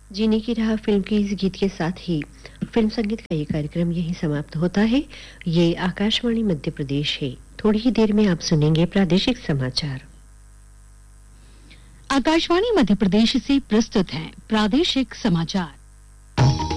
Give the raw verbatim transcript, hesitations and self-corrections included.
जीने की राह फिल्म के इस गीत के साथ ही फिल्म संगीत का ये कार्यक्रम यहीं समाप्त होता है। ये आकाशवाणी मध्य प्रदेश है। थोड़ी ही देर में आप सुनेंगे प्रादेशिक समाचार। आकाशवाणी मध्य प्रदेश से प्रस्तुत है प्रादेशिक समाचार।